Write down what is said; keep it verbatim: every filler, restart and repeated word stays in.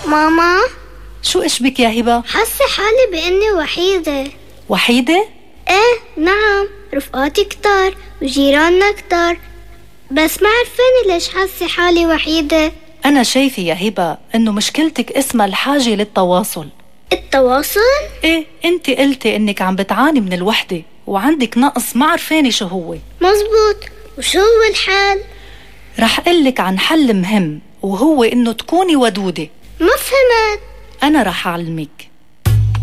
ماما، شو اشبك يا هبة؟ حاسة حالي بإني وحيدة. وحيدة؟ ايه نعم، رفقاتي كتار وجيراننا كتار، بس ما عرفاني ليش حاسة حالي وحيدة. أنا شايفة يا هبة إنه مشكلتك اسمها الحاجة للتواصل. التواصل؟ إيه، أنت قلتي إنك عم بتعاني من الوحدة وعندك نقص ما عرفاني شو هو. مزبوط، وشو هو الحل؟ رح قلك عن حل مهم، وهو إنه تكوني ودودة. ما فهمت. أنا رح أعلمك.